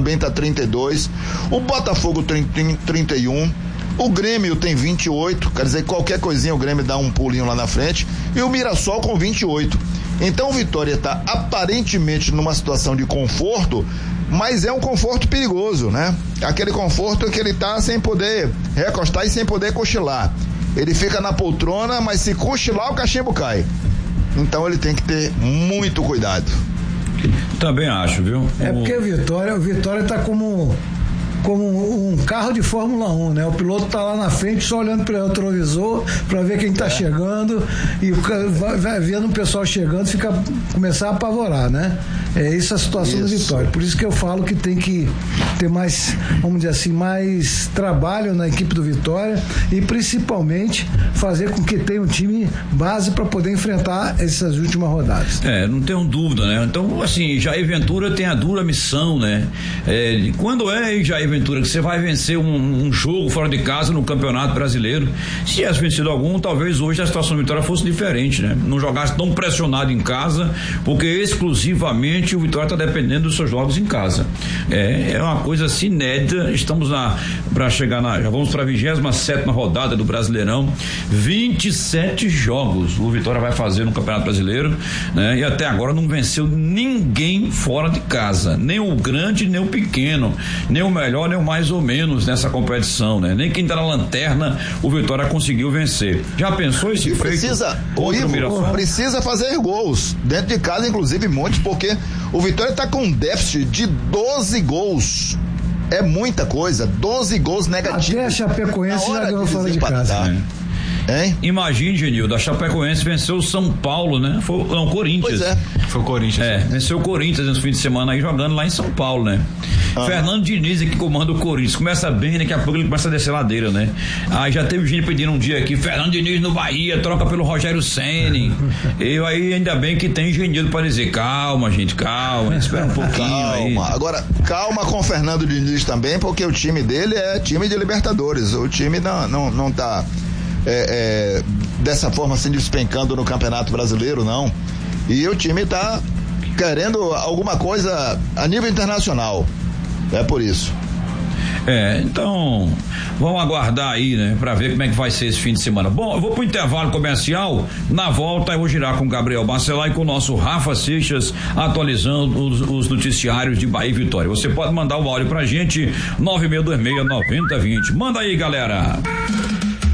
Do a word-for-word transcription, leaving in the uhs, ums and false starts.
também tá trinta e dois, o Botafogo tem trinta e um, o Grêmio tem vinte e oito, quer dizer, qualquer coisinha o Grêmio dá um pulinho lá na frente, e o Mirassol com vinte e oito. Então o Vitória está aparentemente numa situação de conforto, mas é um conforto perigoso, né? Aquele conforto que ele tá sem poder recostar e sem poder cochilar. Ele fica na poltrona, mas se cochilar o cachimbo cai. Então ele tem que ter muito cuidado. Também acho, viu? É porque o Vitória, o Vitória tá como como um carro de Fórmula um, né? O piloto tá lá na frente só olhando para o retrovisor para ver quem tá é. chegando e vai, vai vendo o pessoal chegando, fica começar a apavorar, né? É isso a situação isso. do Vitória. Por isso que eu falo que tem que ter mais, vamos dizer assim, mais trabalho na equipe do Vitória e principalmente fazer com que tenha um time base para poder enfrentar essas últimas rodadas. É, não tenho dúvida, né? Então, assim, Jair Ventura tem a dura missão, né? É, quando é Jair Ventura que você vai vencer um, um jogo fora de casa no Campeonato Brasileiro, se tivesse vencido algum, talvez hoje a situação do Vitória fosse diferente, né? Não jogasse tão pressionado em casa, porque exclusivamente o Vitória está dependendo dos seus jogos em casa. É, é uma coisa assim inédita. Estamos na para chegar na, já vamos para a vigésima sétima rodada do Brasileirão, vinte e sete jogos o Vitória vai fazer no Campeonato Brasileiro, né? E até agora não venceu ninguém fora de casa, nem o grande, nem o pequeno, nem o melhor, nem o mais ou menos nessa competição, né? Nem quem tá na lanterna o Vitória conseguiu vencer. Já pensou esse feito? Precisa, o Ivo, precisa fazer gols dentro de casa, inclusive muitos, porque o Vitória tá com um déficit de doze gols. É muita coisa, doze gols negativos. Até a Chapecoense já ganhou fora de casa. Né? Hein? Imagine, Genildo, a Chapecoense venceu o São Paulo, né? Foi, não, o Corinthians. Pois é. Foi o Corinthians. É, venceu o Corinthians nesse fim de semana aí, jogando lá em São Paulo, né? Ah. Fernando Diniz é que comanda o Corinthians. Começa bem, daqui a pouco ele começa a descer ladeira, né? Aí já teve gente pedindo um dia aqui, Fernando Diniz no Bahia, troca pelo Rogério Ceni. Eu aí, ainda bem que tem Genildo para dizer, calma, gente, calma, espera um pouquinho calma. aí. Agora, calma com o Fernando Diniz também, porque o time dele é time de Libertadores. O time não, não, não tá É, é, dessa forma assim despencando no Campeonato Brasileiro, não. E o time tá querendo alguma coisa a nível internacional. É por isso. É, então vamos aguardar aí, né, pra ver como é que vai ser esse fim de semana. Bom, eu vou pro intervalo comercial, na volta eu vou girar com o Gabriel Bacelar e com o nosso Rafa Seixas, atualizando os, os noticiários de Bahia e Vitória. Você pode mandar o áudio pra gente, nove seis dois seis, nove zero dois zero. Manda aí, galera.